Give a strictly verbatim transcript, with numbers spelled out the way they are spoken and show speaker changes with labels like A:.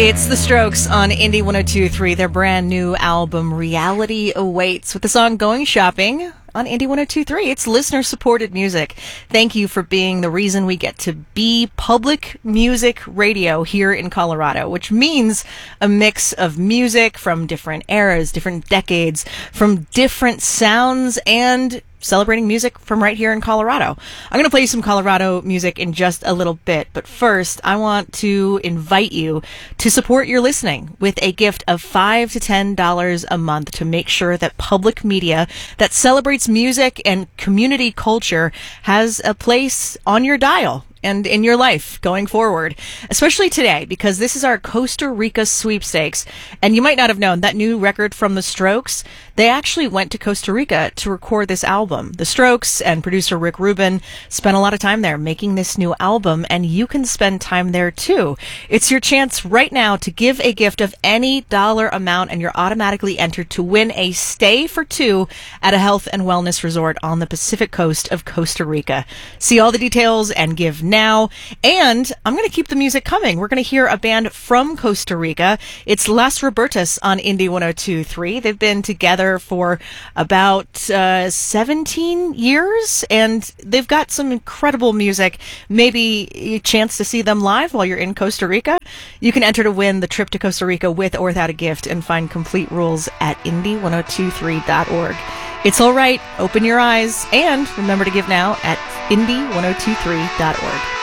A: It's The Strokes on Indie one oh two point three. Their brand new album, Reality Awaits, with the song Going Shopping on Indie one oh two point three. It's listener-supported music. Thank you for being the reason we get to be public music radio here in Colorado, which means a mix of music from different eras, different decades, from different sounds, and celebrating music from right here in Colorado. I'm going to play you some Colorado music in just a little bit, but first I want to invite you to support your listening with a gift of five to ten dollars a month to make sure that public media that celebrates music and community culture has a place on your dial and in your life going forward, especially today, because this is our Costa Rica sweepstakes. And you might not have known that new record from The Strokes, they actually went to Costa Rica to record this album. The Strokes and producer Rick Rubin spent a lot of time there making this new album, and you can spend time there too. It's your chance right now to give a gift of any dollar amount, and you're automatically entered to win a stay for two at a health and wellness resort on the Pacific coast of Costa Rica. See all the details and give now. And I'm going to keep the music coming. We're going to hear a band from Costa Rica. It's Las Robertas on Indie one oh two point three. They've been together for about uh, seventeen years, and they've got some incredible music. Maybe a chance to see them live while you're in Costa Rica. You can enter to win the trip to Costa Rica with or without a gift and find complete rules at indie one oh two three dot org. It's all right. Open your eyes and remember to give now at indie one oh two three dot org.